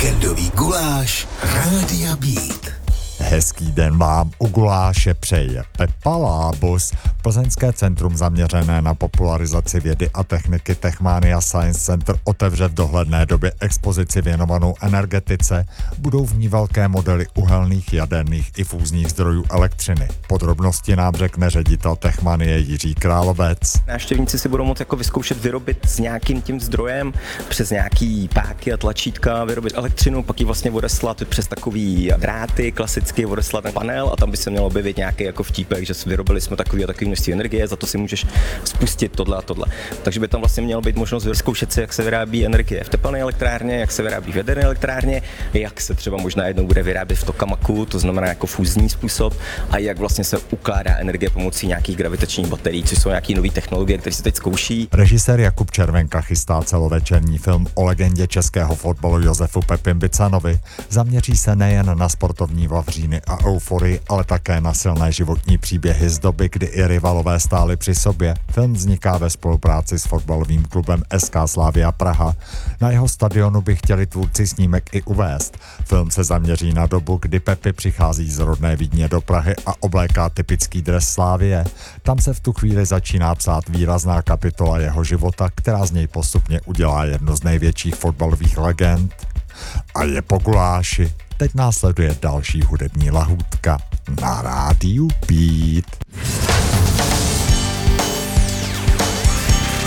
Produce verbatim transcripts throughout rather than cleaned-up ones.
Víkendový guláš Rádia Beat. Hezký den vám u guláše přeje Pepa Lábus. Plzeňské centrum zaměřené na popularizaci vědy a techniky Techmania Science Center otevře v dohledné době expozici věnovanou energetice. Budou v ní velké modely uhelných, jaderných i fúzních zdrojů elektřiny. Podrobnosti nám řekne ředitel Techmanie Jiří Královec. Návštěvníci si budou moct jako vyzkoušet vyrobit s nějakým tím zdrojem přes nějaký páky a tlačítka, vyrobit elektřinu, pak ji vlastně odeslat přes takový dráty, klasicky odeslat na panel a tam by se mělo objevit nějaký jako vtípek, že vyrobili jsme takový a takový množství energie, za to si můžeš spustit tohle a tohle. Takže by tam vlastně mělo být možnost vyzkoušet si, jak se vyrábí energie v tepelné elektrárně, jak se vyrábí v jaderné elektrárně, jak se třeba možná jednou bude vyrábět v tokamaku, to znamená jako fúzní způsob, a jak vlastně se ukládá energie pomocí nějakých gravitačních baterií, což jsou nějaké nové technologie, které se teď zkouší. Režisér Jakub Červenka chystá celovečerní film o legendě českého fotbalu Josefu Pepim Bicanovi. Zaměří se nejen na sportovní vavříny a euforii, ale také na silné životní příběhy z doby, kdy i rivalové stáli při sobě. Film vzniká ve spolupráci s fotbalovým klubem S K Slavia Praha. Na jeho stadionu by chtěli tvůrci snímek i uvést. Film se zaměří na dobu, kdy Pepi přichází z rodné Vídně do Prahy a obléká typický dres Slavie. Tam se v tu chvíli začíná psát výrazná kapitola jeho života, která z něj postupně udělá jednu z největších fotbalových legend. A je po guláši. Teď následuje další hudební lahůdka na rádiu Beat.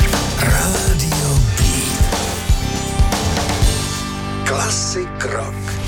Rádio Beat. Klasik rock.